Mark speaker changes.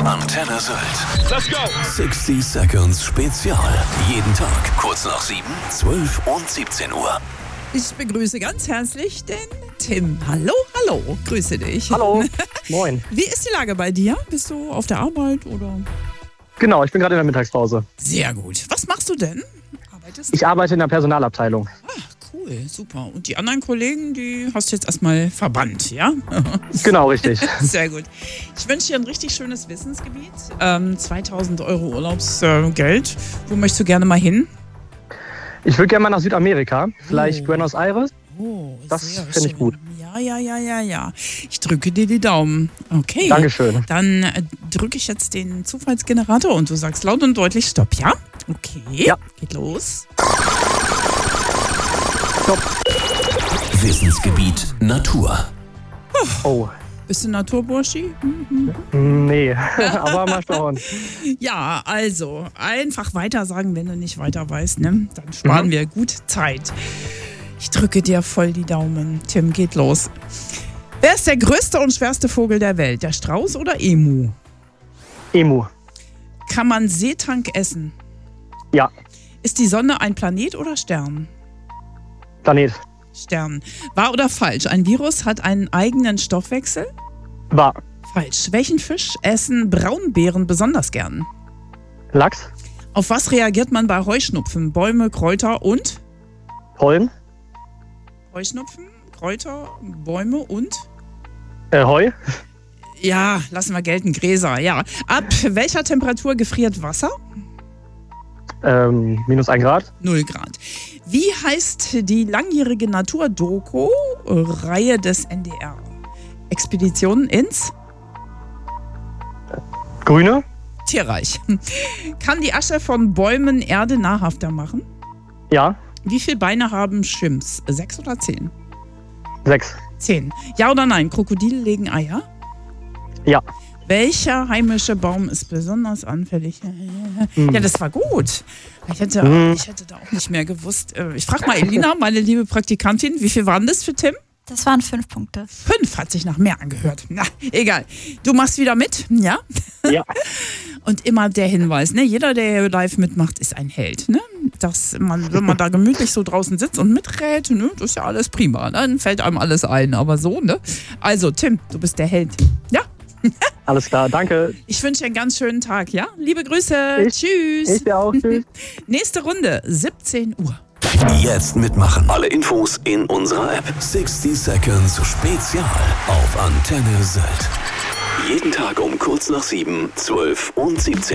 Speaker 1: Antenne Sylt.
Speaker 2: Let's go!
Speaker 1: 60 Seconds Spezial. Jeden Tag kurz nach 7, 12 und 17 Uhr.
Speaker 3: Ich begrüße ganz herzlich den Tim. Hallo, hallo, grüße dich.
Speaker 4: Hallo, moin.
Speaker 3: Wie ist die Lage bei dir? Bist du auf der Arbeit oder?
Speaker 4: Genau, ich bin gerade in der Mittagspause.
Speaker 3: Sehr gut. Was machst du denn? Arbeitest du?
Speaker 4: Ich arbeite in der Personalabteilung.
Speaker 3: Ach, cool, super. Und die anderen Kollegen, die hast du jetzt erstmal verbannt, ja?
Speaker 4: Genau, richtig.
Speaker 3: Sehr gut. Ich wünsche dir ein richtig schönes Wissensgebiet. 2000 Euro Urlaubsgeld. Wo möchtest du gerne mal hin?
Speaker 4: Ich würde gerne mal nach Südamerika, vielleicht Buenos Aires.
Speaker 3: Oh,
Speaker 4: Das
Speaker 3: sehr
Speaker 4: finde ich
Speaker 3: schön.
Speaker 4: gut.
Speaker 3: Ja. Ich drücke dir die Daumen. Okay.
Speaker 4: Dankeschön.
Speaker 3: Dann drücke ich jetzt den Zufallsgenerator und du sagst laut und deutlich Stopp, ja? Okay.
Speaker 4: Ja.
Speaker 3: Geht los.
Speaker 4: Stopp.
Speaker 1: Wissensgebiet Natur.
Speaker 4: Oh,
Speaker 3: Bist du Naturburschi?
Speaker 4: nee, aber mal schauen.
Speaker 3: Ja, also einfach weiter sagen, wenn du nicht weiter weißt, ne? Dann sparen wir gut Zeit. Ich drücke dir voll die Daumen. Tim, geht los. Wer ist der größte und schwerste Vogel der Welt? Der Strauß oder Emu?
Speaker 4: Emu,
Speaker 3: Kann man Seetank essen?
Speaker 4: ja.
Speaker 3: Ist die Sonne ein Planet oder Stern?
Speaker 4: Planet,
Speaker 3: Stern. Wahr oder falsch? Ein Virus hat einen eigenen Stoffwechsel?
Speaker 4: wahr.
Speaker 3: Falsch. Welchen Fisch essen Braunbären besonders gern?
Speaker 4: Lachs,
Speaker 3: Auf was reagiert man bei Heuschnupfen? Bäume, Kräuter und?
Speaker 4: Pollen,
Speaker 3: Heuschnupfen, Kräuter, Bäume und?
Speaker 4: Heu,
Speaker 3: Ja, lassen wir gelten, Gräser, ja. Ab welcher Temperatur gefriert Wasser?
Speaker 4: -1 Grad.
Speaker 3: 0 Grad. Wie heißt die langjährige Naturdoku-Reihe des NDR? Expeditionen ins
Speaker 4: Grüne,
Speaker 3: Tierreich. Kann die Asche von Bäumen Erde nahrhafter machen?
Speaker 4: ja.
Speaker 3: Wie viele Beine haben Chimps? 6 oder 10?
Speaker 4: 6,
Speaker 3: 10. Ja oder nein? Krokodile legen Eier?
Speaker 4: ja.
Speaker 3: Welcher heimische Baum ist besonders anfällig? Ja, das war gut. Ich hätte da auch nicht mehr gewusst. Ich frage mal Elina, meine liebe Praktikantin, wie viel waren das für Tim?
Speaker 5: Das waren 5 Punkte.
Speaker 3: 5 hat sich nach mehr angehört. Na, egal. Du machst wieder mit, ja?
Speaker 4: Ja.
Speaker 3: Und immer der Hinweis, ne? Jeder, der hier live mitmacht, ist ein Held, ne? Wenn man da gemütlich so draußen sitzt und miträt, ne? Das ist ja alles prima, ne? Dann fällt einem alles ein, aber so, ne? Also, Tim, du bist der Held. Ja?
Speaker 4: Alles klar, danke.
Speaker 3: Ich wünsche dir einen ganz schönen Tag, ja? Liebe Grüße. Tschüss.
Speaker 4: Ich dir auch, tschüss.
Speaker 3: Nächste Runde, 17 Uhr.
Speaker 1: Jetzt mitmachen. Alle Infos in unserer App. 60 Seconds Spezial auf Antenne Sylt. Jeden Tag um kurz nach 7, 12 und 17